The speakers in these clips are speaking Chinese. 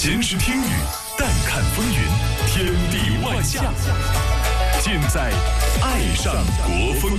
闲时听雨，淡看风云，天地万象，尽在爱上国风。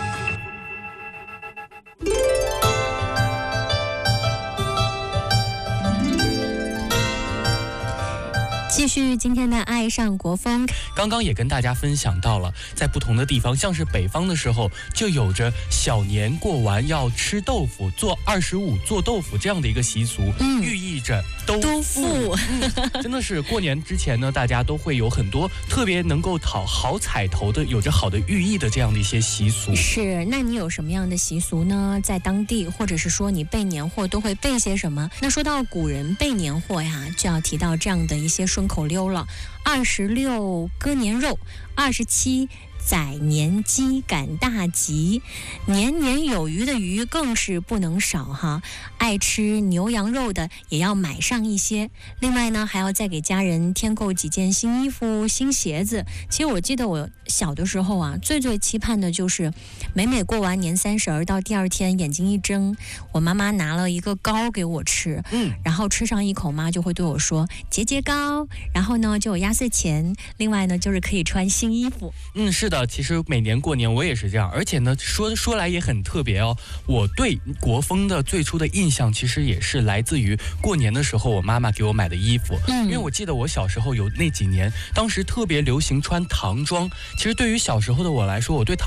继续今天的爱上国风， 刚刚也跟大家分享到了，在不同的地方，像是北方的时候，就有着小年过完要吃豆腐，做25做豆腐这样的一个习俗，寓意着兜富。真的是过年之前呢，大家都会有很多特别能够讨好彩头的，有着好的寓意的这样的一些习俗。 是，那你有什么样的习俗呢？在当地，或者是说你备年货都会备些什么？那说到古人备年货呀，就要提到这样的一些顺口溜了：26割年肉，27宰年鸡赶大吉，年年有余的余更是不能少哈。爱吃牛羊肉的也要买上一些，另外呢还要再给家人添购几件新衣服、新鞋子。其实我记得我小的时候啊，最期盼的就是每过完年30到第二天眼睛一睁，我妈妈拿了一个糕给我吃，然后吃上一口，妈就会对我说节糕，然后呢就有压岁钱，另外呢就是可以穿新衣服。 是的，其实每年过年我也是这样，而且呢说来也很特别哦。我对国风的最初的印象其实也是来自于过年的时候我妈妈给我买的衣服，因为我记得我小时候有那几年，当时特别流行穿唐装。其实对于小时候的我来说，我对唐